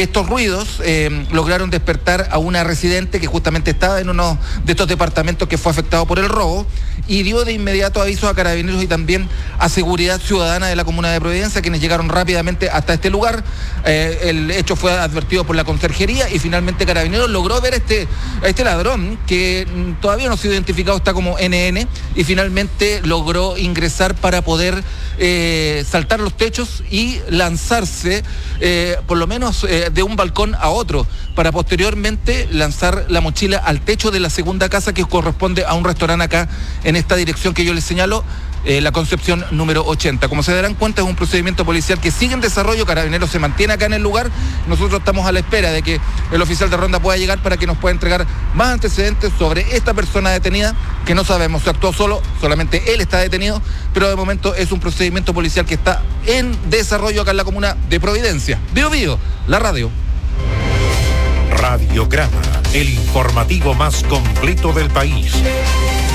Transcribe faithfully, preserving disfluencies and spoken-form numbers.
estos ruidos eh, lograron despertar a una residente que justamente estaba en uno de estos departamentos que fue afectado por el robo y dio de inmediato aviso a Carabineros y también a Seguridad Ciudadana de la Comuna de Providencia, quienes llegaron rápidamente hasta este lugar. Eh, el hecho fue advertido por la conserjería y finalmente Carabineros logró ver a este, a este ladrón que todavía no ha sido identificado, está como N N, y finalmente logró ingresar para poder eh, saltar los techos y lanzarse eh, por lo menos eh, de un balcón a otro, para posteriormente lanzar la mochila al techo de la segunda casa que corresponde a un restaurante acá en esta dirección que yo les señalo, eh, la Concepción número ochenta. Como se darán cuenta, es un procedimiento policial que sigue en desarrollo. Carabineros se mantiene acá en el lugar. Nosotros estamos a la espera de que el oficial de ronda pueda llegar para que nos pueda entregar más antecedentes sobre esta persona detenida, que no sabemos si actuó solo, solamente él está detenido, pero de momento es un procedimiento policial que está en desarrollo acá en la comuna de Providencia. Bio Bio, la radio. Radiograma, el informativo más completo del país.